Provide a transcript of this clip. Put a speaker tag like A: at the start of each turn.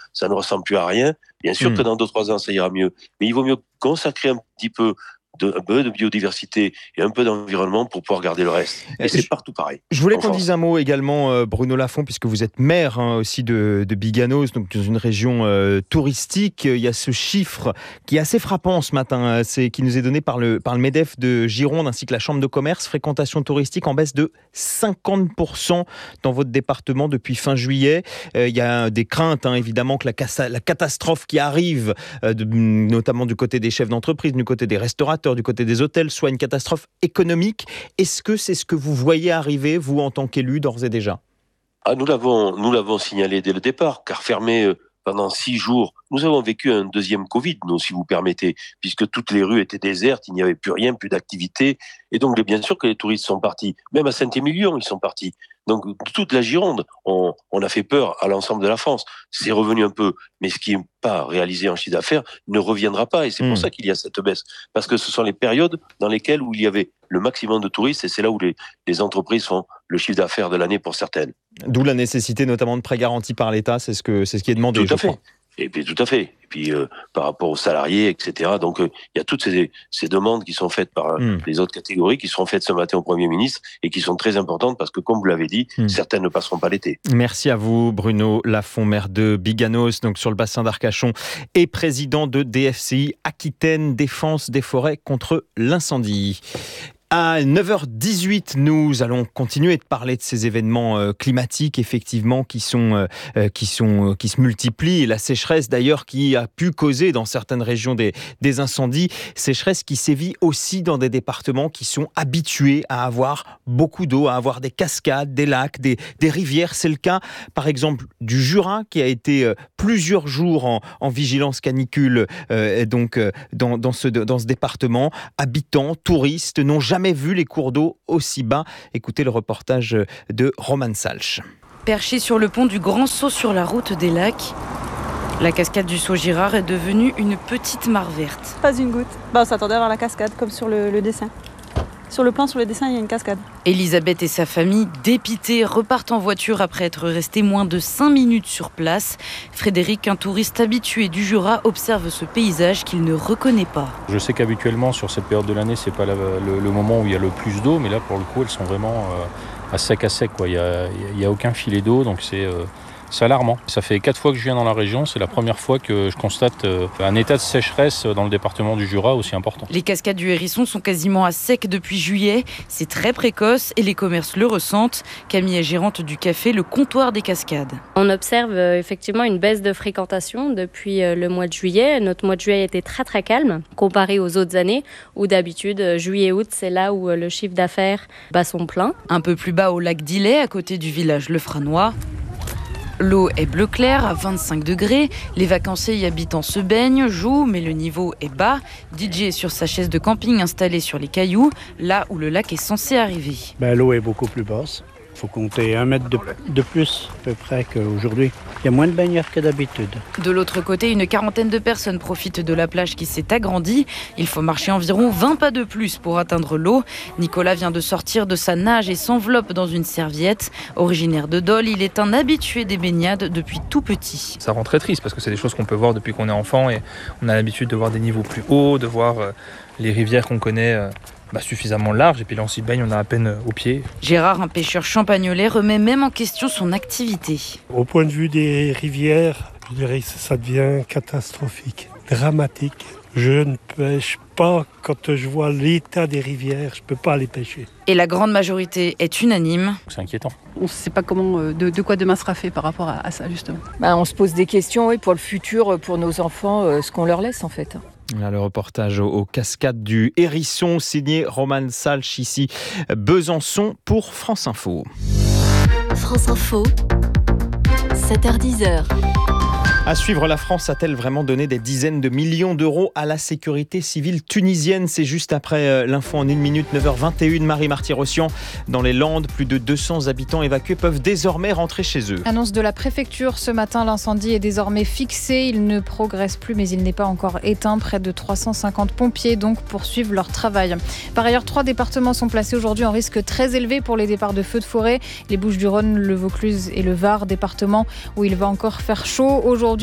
A: ça ne ressemble plus à rien. Bien sûr que dans 2-3 ans, ça ira mieux. Mais il vaut mieux consacrer un peu de biodiversité et un peu d'environnement pour pouvoir garder le reste. Et c'est partout pareil.
B: Je voulais qu'on dise un mot également, Bruno Lafont, puisque vous êtes maire aussi de Biganos, donc dans une région touristique. Il y a ce chiffre qui est assez frappant ce matin, qui nous est donné par le MEDEF de Gironde ainsi que la Chambre de commerce. Fréquentation touristique en baisse de 50% dans votre département depuis fin juillet. Il y a des craintes, évidemment, que la catastrophe qui arrive, notamment du côté des chefs d'entreprise, du côté des restaurateurs, du côté des hôtels, soit une catastrophe économique. Est-ce que c'est ce que vous voyez arriver, vous, en tant qu'élu, d'ores et déjà ?
A: Nous l'avons signalé dès le départ, car fermé pendant 6 jours, nous avons vécu un deuxième Covid, nous, si vous permettez, puisque toutes les rues étaient désertes, il n'y avait plus rien, plus d'activité. Et donc, bien sûr que les touristes sont partis. Même à Saint-Émilion, ils sont partis. Donc, toute la Gironde, on a fait peur à l'ensemble de la France. C'est revenu un peu, mais ce qui n'est pas réalisé en chiffre d'affaires ne reviendra pas. Et c'est pour ça qu'il y a cette baisse. Parce que ce sont les périodes dans lesquelles où il y avait le maximum de touristes, et c'est là où les entreprises font le chiffre d'affaires de l'année pour certaines.
B: D'où la nécessité notamment de prêts garantis par l'État, c'est ce qui est demandé.
A: Tout à fait. Et puis tout à fait. Et puis par rapport aux salariés, etc. Donc il y a toutes ces demandes qui sont faites par les autres catégories, qui seront faites ce matin au Premier ministre et qui sont très importantes parce que, comme vous l'avez dit, certaines ne passeront pas l'été.
B: Merci à vous, Bruno Lafont, maire de Biganos, donc sur le bassin d'Arcachon, et président de DFCI Aquitaine, Défense des forêts contre l'incendie. À 9h18, nous allons continuer de parler de ces événements climatiques, effectivement, qui se multiplient. Et la sécheresse, d'ailleurs, qui a pu causer dans certaines régions des incendies. Sécheresse qui sévit aussi dans des départements qui sont habitués à avoir beaucoup d'eau, à avoir des cascades, des lacs, des rivières. C'est le cas, par exemple, du Jura, qui a été plusieurs jours en vigilance canicule, dans ce département. Habitants, touristes n'ont jamais vu les cours d'eau aussi bas. Écoutez le reportage de Roman Salch.
C: Perché sur le pont du Grand Saut sur la route des lacs, la cascade du Saut Girard est devenue une petite mare verte.
D: Pas une goutte. On s'attendait à voir la cascade comme sur le dessin. Sur le plan, sur le dessin, il y a une cascade.
C: Elisabeth et sa famille, dépitées, repartent en voiture après être restés moins de 5 minutes sur place. Frédéric, un touriste habitué du Jura, observe ce paysage qu'il ne reconnaît pas.
E: Je sais qu'habituellement, sur cette période de l'année, c'est pas le moment où il y a le plus d'eau, mais là, pour le coup, elles sont vraiment à sec, quoi. Il y a aucun filet d'eau, donc c'est alarmant. Ça fait 4 fois que je viens dans la région. C'est la première fois que je constate un état de sécheresse dans le département du Jura aussi important.
C: Les cascades du Hérisson sont quasiment à sec depuis juillet. C'est très précoce et les commerces le ressentent. Camille est gérante du café Le Comptoir des Cascades.
F: On observe effectivement une baisse de fréquentation depuis le mois de juillet. Notre mois de juillet était très très calme comparé aux autres années où d'habitude juillet-août c'est là où le chiffre d'affaires bat son plein.
C: Un peu plus bas au lac d'Illet, à côté du village Le Franois. L'eau est bleu clair à 25 degrés. Les vacanciers y habitant se baignent, jouent, mais le niveau est bas. DJ est sur sa chaise de camping installée sur les cailloux, là où le lac est censé arriver.
G: L'eau est beaucoup plus basse. Il faut compter 1 mètre de plus à peu près qu'aujourd'hui. Il y a moins de baigneurs que d'habitude.
C: De l'autre côté, une quarantaine de personnes profitent de la plage qui s'est agrandie. Il faut marcher environ 20 pas de plus pour atteindre l'eau. Nicolas vient de sortir de sa nage et s'enveloppe dans une serviette. Originaire de Dole, il est un habitué des baignades depuis tout petit.
H: Ça rend très triste parce que c'est des choses qu'on peut voir depuis qu'on est enfant et on a l'habitude de voir des niveaux plus hauts, de voir les rivières qu'on connaît suffisamment large et puis là on s'y baigne, on a à peine aux pieds.
C: Gérard, un pêcheur champagnolais, remet même en question son activité.
I: Au point de vue des rivières, je dirais que ça devient catastrophique, dramatique. Je ne pêche pas quand je vois l'état des rivières, je ne peux pas les pêcher.
C: Et la grande majorité est unanime.
E: C'est inquiétant.
J: On ne sait pas de quoi demain sera fait par rapport à ça justement.
K: On se pose des questions pour le futur, pour nos enfants, ce qu'on leur laisse en fait.
B: Là, le reportage aux cascades du Hérisson, signé Roman Salch, ici, Besançon, pour France Info.
L: France Info, 7h-10h.
B: À suivre, la France a-t-elle vraiment donné des dizaines de millions d'euros à la sécurité civile tunisienne ? C'est juste après l'info en 1 minute, 9h21. Marie Marty-Rossian, dans les Landes, plus de 200 habitants évacués peuvent désormais rentrer chez eux.
M: Annonce de la préfecture ce matin, l'incendie est désormais fixé. Il ne progresse plus, mais il n'est pas encore éteint. Près de 350 pompiers donc poursuivent leur travail. Par ailleurs, 3 départements sont placés aujourd'hui en risque très élevé pour les départs de feux de forêt. Les Bouches-du-Rhône, le Vaucluse et le Var, départements où il va encore faire chaud. Aujourd'hui,